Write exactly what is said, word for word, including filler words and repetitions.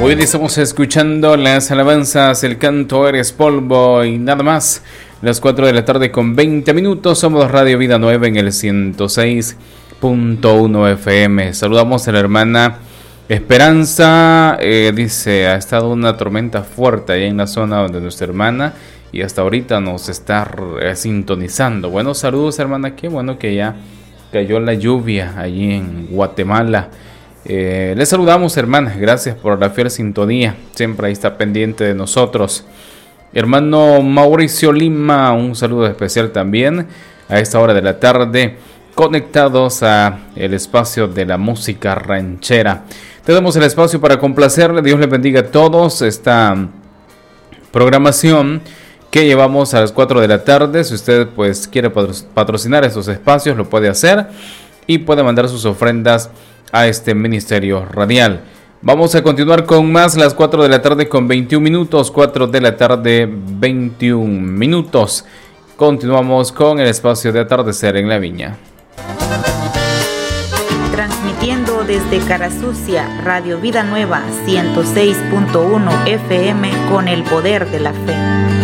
Hoy estamos escuchando las alabanzas, el canto Eres Polvo y nada más. Las cuatro de la tarde con veinte minutos. Somos Radio Vida Nueva en el ciento seis punto uno F M. Saludamos a la hermana Esperanza. Eh, dice, ha estado una tormenta fuerte ahí en la zona donde nuestra hermana y hasta ahorita nos está eh, sintonizando. Bueno, saludos hermana, qué bueno que ya cayó la lluvia allí en Guatemala. Eh, les saludamos hermana, gracias por la fiel sintonía, siempre ahí está pendiente de nosotros. Hermano Mauricio Lima, un saludo especial también a esta hora de la tarde, conectados a el espacio de la música ranchera. Tenemos el espacio para complacerle, Dios les bendiga a todos. Esta programación que llevamos a las cuatro de la tarde, si usted pues quiere patrocinar estos espacios, lo puede hacer y puede mandar sus ofrendas a este ministerio radial. Vamos a continuar con más, las cuatro de la tarde con veintiún minutos, cuatro de la tarde veintiún minutos. Continuamos con el espacio de Atardecer en la Viña. Transmitiendo desde Carasucia, Radio Vida Nueva ciento seis punto uno F M con el poder de la fe.